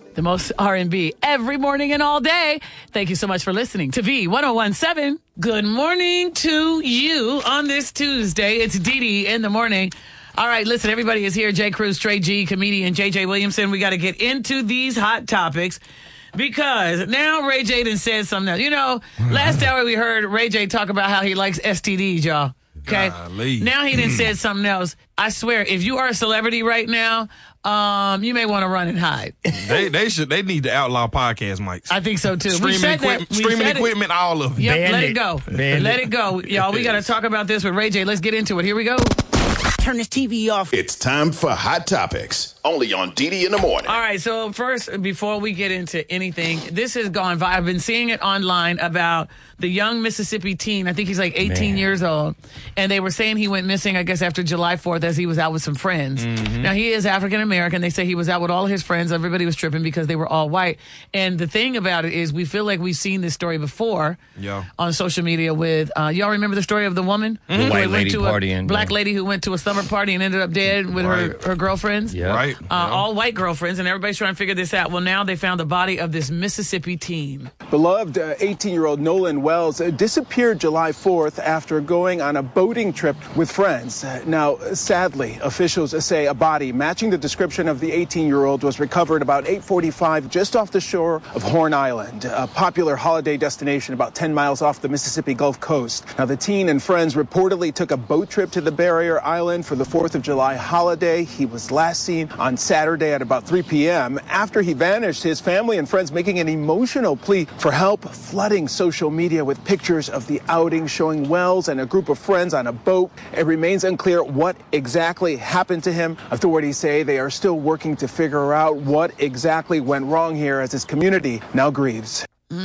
The most R&B every morning and all day. Thank you so much for listening to V1017. Good morning to you on this Tuesday. It's Dee Dee in the morning. All right, listen, everybody is here. J. Cruz, Trey G, comedian JJ Williamson. We got to get into these hot topics because now Ray J done said something else. You know, last hour we heard Ray J talk about how he likes STDs, y'all. Okay. Golly. Now he done said something else. I swear, if you are a celebrity right now, you may want to run and hide. They need to outlaw podcast mics. I think so too. Streaming equipment, all of it. Yep, let it go. Let it go. Y'all, we got to talk about this with Ray J. Let's get into it. Here we go. Turn this TV off. It's time for Hot Topics, only on Dee Dee in the morning. All right, so first, before we get into anything, this has gone viral. I've been seeing it online about the young Mississippi teen. I think he's like 18 years old. And they were saying he went missing, I guess, after July 4th as he was out with some friends. Mm-hmm. Now, he is African-American. They say he was out with all his friends. Everybody was tripping because they were all white. And the thing about it is we feel like we've seen this story before on social media with, y'all remember the story of the woman? The white lady partying. Black lady who went to a summer party and ended up dead with her girlfriends. Yeah. Right. All white girlfriends, and everybody's trying to figure this out. Well, now they found the body of this Mississippi teen. Beloved 18-year-old Nolan Wells disappeared July 4th after going on a boating trip with friends. Now, sadly, officials say a body matching the description of the 18-year-old was recovered about 8:45 just off the shore of Horn Island, a popular holiday destination about 10 miles off the Mississippi Gulf Coast. Now, the teen and friends reportedly took a boat trip to the Barrier Island for the 4th of July holiday. He was last seen on Saturday at about 3 p.m. After he vanished, his family and friends making an emotional plea for help, flooding social media with pictures of the outing showing Wells and a group of friends on a boat. It remains unclear what exactly happened to him. Authorities say they are still working to figure out what exactly went wrong here as his community now grieves.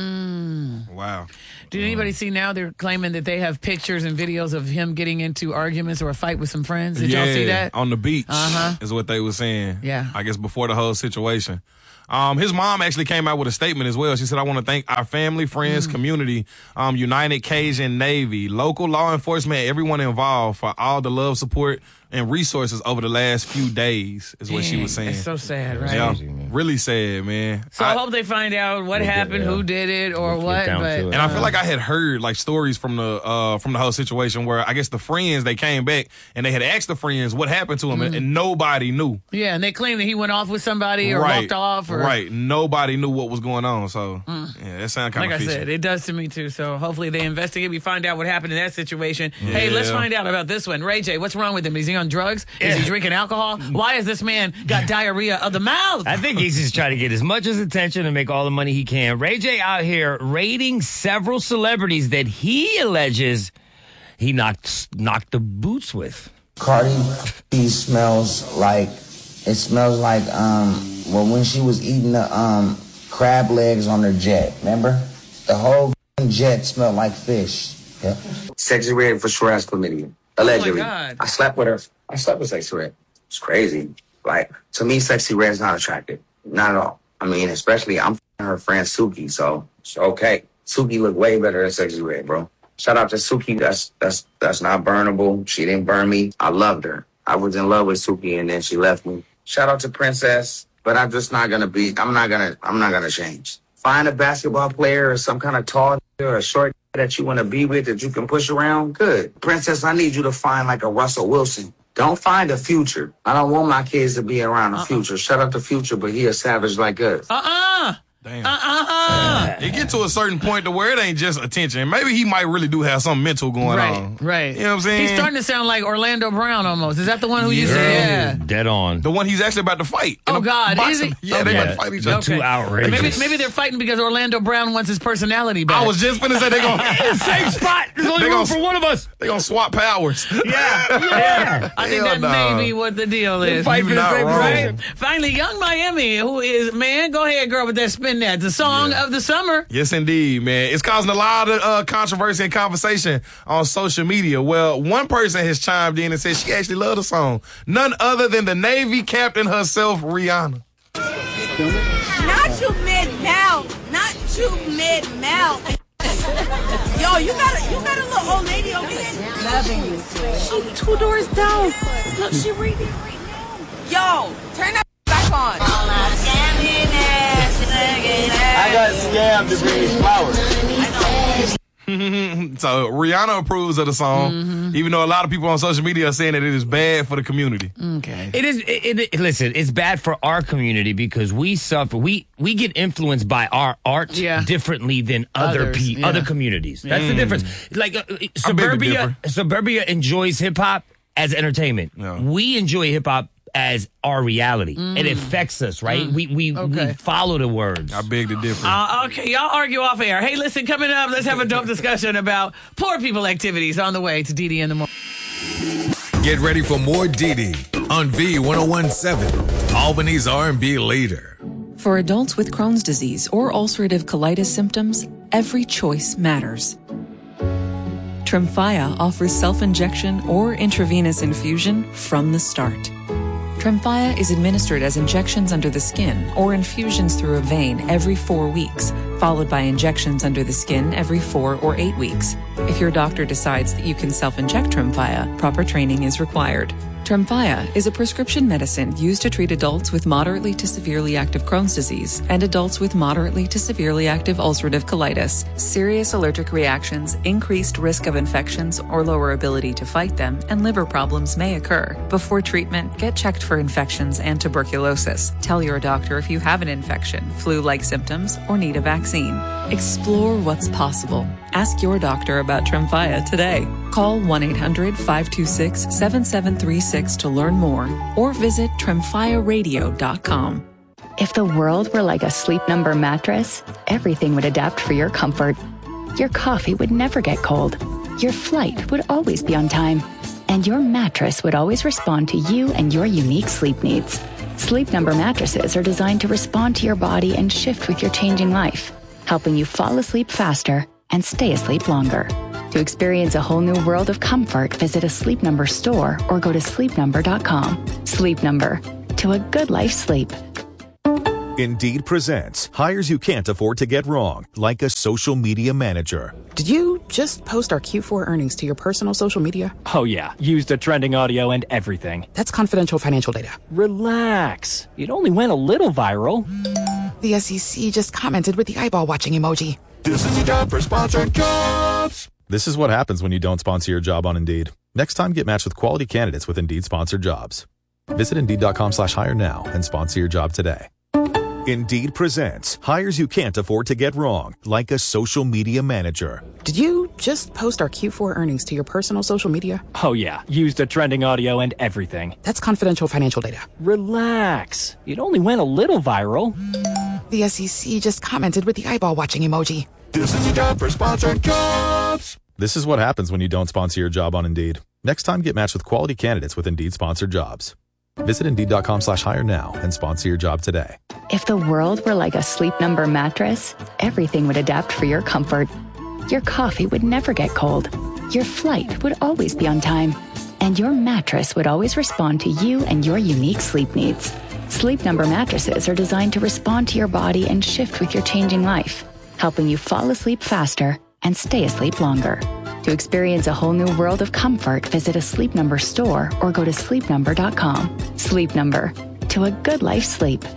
Wow. Did anybody see now they're claiming that they have pictures and videos of him getting into arguments or a fight with some friends? Did y'all see that? On the beach is what they were saying. Yeah. I guess before the whole situation. His mom actually came out with a statement as well. She said, I want to thank our family, friends, community, United Cajun Navy, local law enforcement, everyone involved for all the love, support, and resources over the last few days is what she was saying. It's so sad, right? Yeah, really sad, man. So I hope they find out what happened, who did it, or what. And I feel like I had heard like stories from the whole situation where I guess the friends, they came back and they had asked the friends what happened to him and nobody knew. Yeah, and they claimed that he went off with somebody or walked off. Or... Right. Nobody knew what was going on. So, yeah, that sounded kind of fishy. Like I said, it does to me too. So hopefully they investigate. We find out what happened in that situation. Yeah. Hey, let's find out about this one. Ray J, what's wrong with him? Is he on drugs? Is he drinking alcohol? Why has this man got diarrhea of the mouth? I think he's just trying to get as much as attention and make all the money he can. Ray J out here raiding several celebrities that he alleges he knocked the boots with. Cardi B smells like when she was eating the crab legs on her jet. Remember? The whole jet smelled like fish. Yeah. Sexy Red for sure has chlamydia. Allegedly. Oh my God. I slept with her. I slept with Sexy Red. It's crazy. Like, to me, Sexy Red's not attractive. Not at all. I mean, especially I'm her friend Suki, so it's okay. Suki looked way better than Sexy Red, bro. Shout out to Suki. That's not burnable. She didn't burn me. I loved her. I was in love with Suki and then she left me. Shout out to Princess, but I'm just not gonna change. Find a basketball player or some kind of tall or a short that you want to be with that you can push around. Good. Princess, I need you to find like a Russell Wilson. Don't find a Future. I don't want my kids to be around a Future. Shout out to Future, but he a savage like us. Damn. It get to a certain point to where it ain't just attention. Maybe he might really do have something mental going on. Right. You know what I'm saying? He's starting to sound like Orlando Brown almost. Is that the one who you said? Yeah. Dead on. The one he's actually about to fight. Oh, God. Is he? Yeah, they about to fight each other. Too outrageous. Maybe they're fighting because Orlando Brown wants his personality back. I was just going to say they're going to... Same spot. There's only room for one of us. They're going to swap powers. Yeah. I think that may be what the deal is. Fight for the same right? Finally, Young Miami, who is, man, go ahead, girl, with that spin that. The song of the summer. Yes, indeed, man. It's causing a lot of controversy and conversation on social media. Well, one person has chimed in and said she actually loved the song. None other than the Navy captain herself, Rihanna. Not you mid-mouth. Not you mid-mouth. Yo, you got a little old lady over here. Loving you, sweetie. She 2 doors down. Look, she reading right now. Yo, turn that back on. All I'm standing there. have to bring these flowers. So Rihanna approves of the song, even though a lot of people on social media are saying that it is bad for the community. Okay. It is. Listen, it's bad for our community because we suffer. We get influenced by our art differently than other communities. That's the difference. Like suburbia enjoys hip hop as entertainment. Yeah. We enjoy hip hop as our reality. It affects us, right? We follow the words. I beg the difference. Okay, y'all argue off air. Hey, listen, coming up, let's have a dope discussion about poor people activities on the way to DD in the morning. Get ready for more DD on V1017, Albany's R&B leader. For adults with Crohn's disease or ulcerative colitis symptoms, every choice matters. Tremfya offers self-injection or intravenous infusion from the start. Tremfya is administered as injections under the skin or infusions through a vein every 4 weeks, followed by injections under the skin every 4 or 8 weeks. If your doctor decides that you can self-inject Tremfya, proper training is required. Tremfya is a prescription medicine used to treat adults with moderately to severely active Crohn's disease and adults with moderately to severely active ulcerative colitis. Serious allergic reactions, increased risk of infections or lower ability to fight them, and liver problems may occur. Before treatment, get checked for infections and tuberculosis. Tell your doctor if you have an infection, flu-like symptoms, or need a vaccine. Explore what's possible. Ask your doctor about Tremfya today. Call 1-800-526-7736 to learn more or visit tremfyaradio.com. If the world were like a Sleep Number mattress, everything would adapt for your comfort. Your coffee would never get cold. Your flight would always be on time. And your mattress would always respond to you and your unique sleep needs. Sleep Number mattresses are designed to respond to your body and shift with your changing life, helping you fall asleep faster and stay asleep longer. To experience a whole new world of comfort, visit a Sleep Number store or go to sleepnumber.com. Sleep Number. To a good life's sleep. Indeed presents hires you can't afford to get wrong, like a social media manager. Did you just post our Q4 earnings to your personal social media? Oh yeah, used the trending audio and everything. That's confidential financial data. Relax. It only went a little viral. The SEC just commented with the eyeball watching emoji. This is the time for sponsored jobs. This is what happens when you don't sponsor your job on Indeed. Next time, get matched with quality candidates with Indeed sponsored jobs. Visit Indeed.com/hire now and sponsor your job today. Indeed presents hires you can't afford to get wrong, like a social media manager. Did you just post our Q4 earnings to your personal social media? Oh yeah, used the trending audio and everything. That's confidential financial data. Relax. It only went a little viral. The SEC just commented with the eyeball watching emoji. This is the time for sponsored jobs. This is what happens when you don't sponsor your job on Indeed. Next time, get matched with quality candidates with Indeed sponsored jobs. Visit Indeed.com/hire now and sponsor your job today. If the world were like a Sleep Number mattress, everything would adapt for your comfort. Your coffee would never get cold. Your flight would always be on time. And your mattress would always respond to you and your unique sleep needs. Sleep Number mattresses are designed to respond to your body and shift with your changing life, helping you fall asleep faster and stay asleep longer. To experience a whole new world of comfort, visit a Sleep Number store or go to sleepnumber.com. Sleep Number. To a good life's sleep.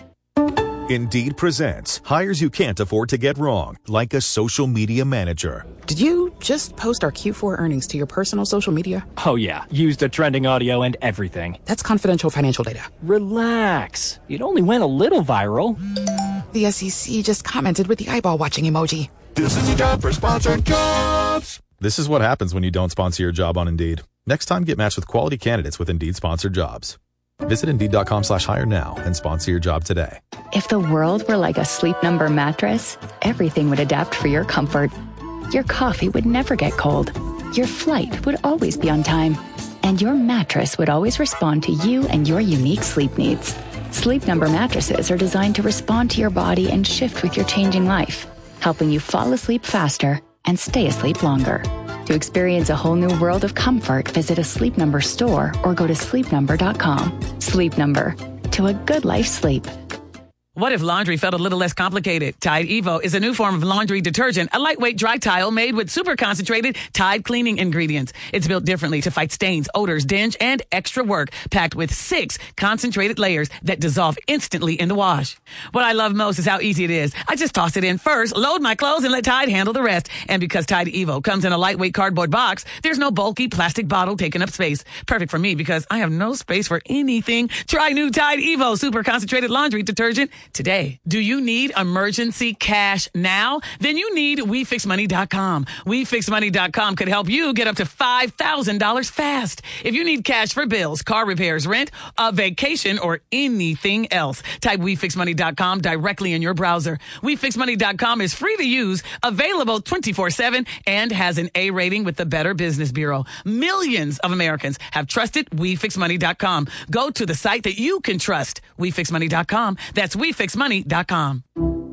Indeed presents hires you can't afford to get wrong, like a social media manager. Did you just post our Q4 earnings to your personal social media? Oh yeah, used the trending audio and everything. That's confidential financial data. Relax. It only went a little viral. The SEC just commented with the eyeball watching emoji. This is the time for sponsored jobs. This is what happens when you don't sponsor your job on Indeed. Next time, get matched with quality candidates with Indeed sponsored jobs. Visit Indeed.com/hire now and sponsor your job today. If the world were like a Sleep Number mattress, everything would adapt for your comfort. Your coffee would never get cold. Your flight would always be on time. And your mattress would always respond to you and your unique sleep needs. Sleep Number mattresses are designed to respond to your body and shift with your changing life, helping you fall asleep faster and stay asleep longer. To experience a whole new world of comfort, visit a Sleep Number store or go to sleepnumber.com. Sleep Number. To a good life's sleep. What if laundry felt a little less complicated? Tide Evo is a new form of laundry detergent, a lightweight dry tile made with super concentrated Tide cleaning ingredients. It's built differently to fight stains, odors, dinge, and extra work, packed with 6 concentrated layers that dissolve instantly in the wash. What I love most is how easy it is. I just toss it in first, load my clothes, and let Tide handle the rest. And because Tide Evo comes in a lightweight cardboard box, there's no bulky plastic bottle taking up space. Perfect for me because I have no space for anything. Try new Tide Evo super concentrated laundry detergent today. Do you need emergency cash now? Then you need WeFixMoney.com. WeFixMoney.com could help you get up to $5,000 fast. If you need cash for bills, car repairs, rent, a vacation, or anything else, type WeFixMoney.com directly in your browser. WeFixMoney.com is free to use, available 24/7, and has an A rating with the Better Business Bureau. Millions of Americans have trusted WeFixMoney.com. Go to the site that you can trust. WeFixMoney.com. That's WeFixMoney.com.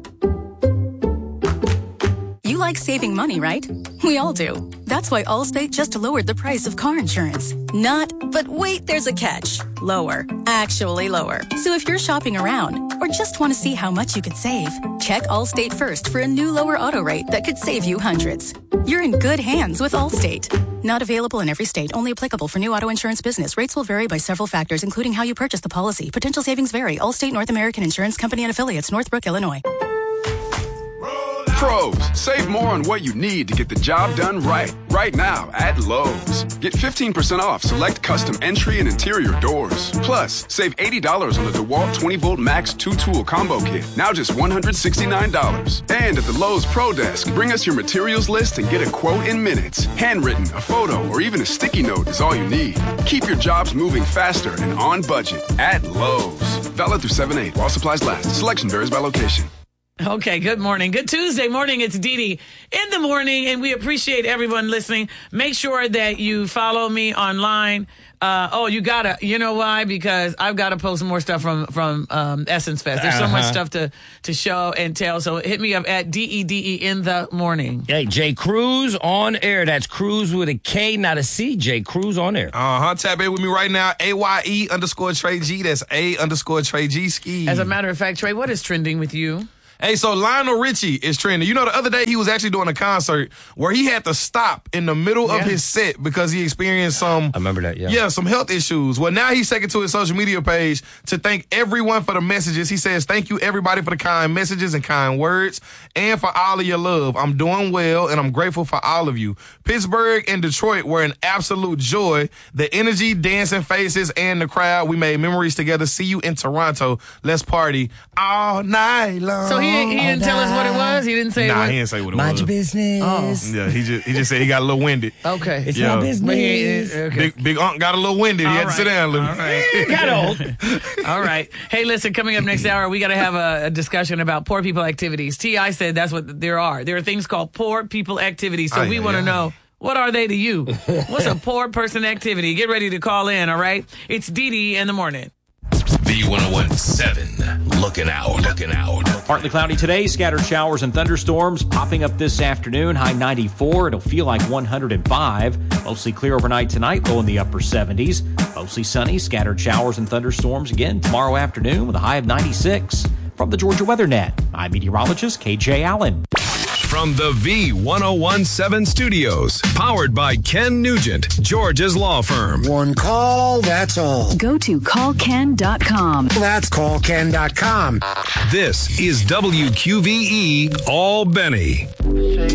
You like saving money, right? We all do. That's why Allstate just lowered the price of car insurance. But wait, there's a catch. Lower. Actually lower. So if you're shopping around or just want to see how much you could save, check Allstate first for a new lower auto rate that could save you hundreds. You're in good hands with Allstate. Not available in every state. Only applicable for new auto insurance business. Rates will vary by several factors, including how you purchase the policy. Potential savings vary. Allstate North American Insurance Company and Affiliates, Northbrook, Illinois. Pros, save more on what you need to get the job done right. Right now at Lowe's. Get 15% off select custom entry and interior doors. Plus, save $80 on the DeWalt 20-volt Max 2-tool combo kit. Now just $169. And at the Lowe's Pro Desk, bring us your materials list and get a quote in minutes. Handwritten, a photo, or even a sticky note is all you need. Keep your jobs moving faster and on budget at Lowe's. Valid through 7/8 while supplies last. Selection varies by location. Okay, good morning. Good Tuesday morning. It's Dee Dee in the morning, and we appreciate everyone listening. Make sure that you follow me online. You gotta. You know why? Because I've got to post more stuff from Essence Fest. There's so much stuff to show and tell. So hit me up at DEDE in the morning. Hey, J. Cruz on air. That's Cruz with a K, not a C. J. Cruz on air. Tap in with me right now. AYE_Trey G. That's A_Trey G ski. As a matter of fact, Trey, what is trending with you? Hey, so Lionel Richie is trending. You know, the other day he was actually doing a concert where he had to stop in the middle of his set because he experienced some... I remember that, Yeah, some health issues. Well, now he's taking to his social media page to thank everyone for the messages. He says, thank you, everybody, for the kind messages and kind words and for all of your love. I'm doing well, and I'm grateful for all of you. Pittsburgh and Detroit were an absolute joy. The energy, dancing faces, and the crowd. We made memories together. See you in Toronto. Let's party all night long. So he didn't tell us what it was? He didn't say he didn't say what it was. Mind your business. Oh. Yeah, he just said he got a little winded. Okay. It's my business. Okay. Big Unc got a little winded. He had to sit down a little. All right. Got old. All right. Hey, listen, coming up next hour, we got to have a discussion about poor people activities. T.I. said that's what there are. There are things called poor people activities. So we want to know, what are they to you? What's a poor person activity? Get ready to call in, all right? It's Dee Dee in the morning. V1017, looking out. Partly cloudy today, scattered showers and thunderstorms popping up this afternoon. High 94, it'll feel like 105. Mostly clear overnight tonight, low in the upper 70s. Mostly sunny, scattered showers and thunderstorms again tomorrow afternoon with a high of 96. From the Georgia Weather Net, I'm meteorologist KJ Allen. From the V1017 studios, powered by Ken Nugent, Georgia's law firm. One call, that's all. Go to callken.com. That's callken.com. This is WQVE Albany.